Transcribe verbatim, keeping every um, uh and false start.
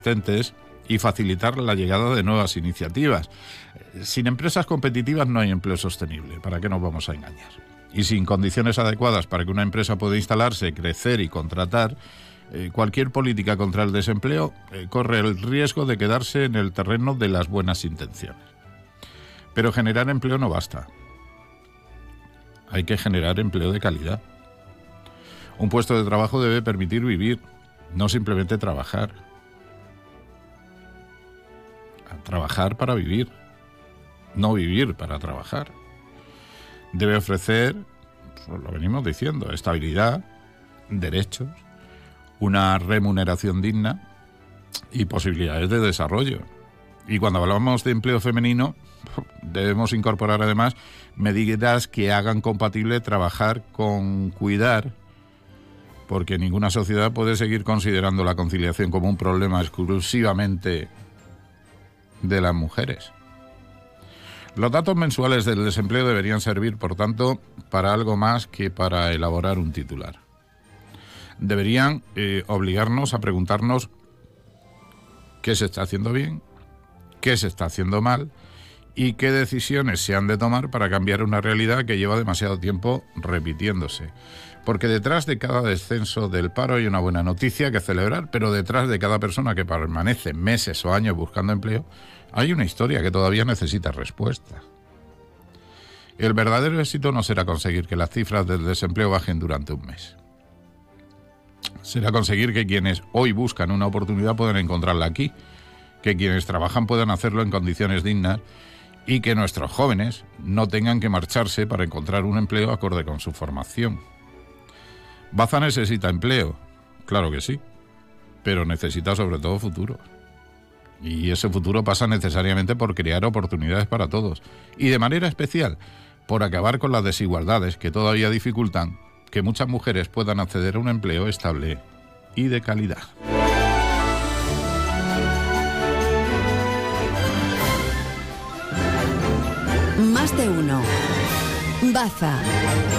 existentes y facilitar la llegada de nuevas iniciativas. Sin empresas competitivas no hay empleo sostenible, ¿para qué nos vamos a engañar? Y sin condiciones adecuadas para que una empresa pueda instalarse, crecer y contratar, eh, cualquier política contra el desempleo eh, corre el riesgo de quedarse en el terreno de las buenas intenciones. Pero generar empleo no basta. Hay que generar empleo de calidad. Un puesto de trabajo debe permitir vivir, no simplemente trabajar. Trabajar para vivir, no vivir para trabajar. Debe ofrecer, pues lo venimos diciendo, estabilidad, derechos, una remuneración digna y posibilidades de desarrollo. Y cuando hablamos de empleo femenino, debemos incorporar además medidas que hagan compatible trabajar con cuidar, porque ninguna sociedad puede seguir considerando la conciliación como un problema exclusivamente de las mujeres. Los datos mensuales del desempleo deberían servir, por tanto, para algo más que para elaborar un titular. Deberían eh, obligarnos a preguntarnos qué se está haciendo bien, qué se está haciendo mal y qué decisiones se han de tomar para cambiar una realidad que lleva demasiado tiempo repitiéndose. Porque detrás de cada descenso del paro hay una buena noticia que celebrar, pero detrás de cada persona que permanece meses o años buscando empleo, hay una historia que todavía necesita respuesta. El verdadero éxito no será conseguir que las cifras del desempleo bajen durante un mes. Será conseguir que quienes hoy buscan una oportunidad puedan encontrarla aquí, que quienes trabajan puedan hacerlo en condiciones dignas y que nuestros jóvenes no tengan que marcharse para encontrar un empleo acorde con su formación. Baza necesita empleo, claro que sí, pero necesita sobre todo futuro. Y ese futuro pasa necesariamente por crear oportunidades para todos. Y de manera especial, por acabar con las desigualdades que todavía dificultan que muchas mujeres puedan acceder a un empleo estable y de calidad. Más de uno. Baza.